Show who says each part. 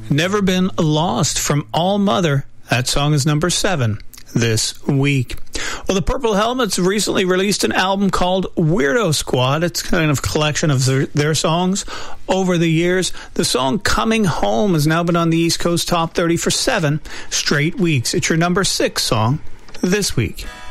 Speaker 1: Never Been Lost from All Mother. That song is number 7 this week. Well, the Purple Helmets recently released an album called Weirdo Squad. It's kind of a collection of their songs over the years. The song Coming Home has now been on the East Coast Top 30 for 7 straight weeks. It's your number 6 song this week.